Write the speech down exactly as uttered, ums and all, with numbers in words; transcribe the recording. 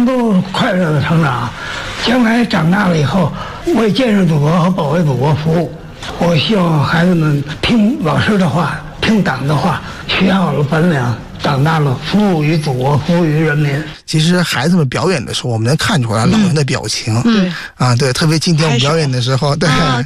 都快乐的成长，将来长大了以后为建设祖国和保卫祖国服务。我希望孩子们听老师的话，听党的话，学好了本领，长大了服务于祖国，服务于人民。 其实孩子们表演的时候，我们能看出来老人的表情。 嗯， 啊，对，特别今天我们表演的时候，对。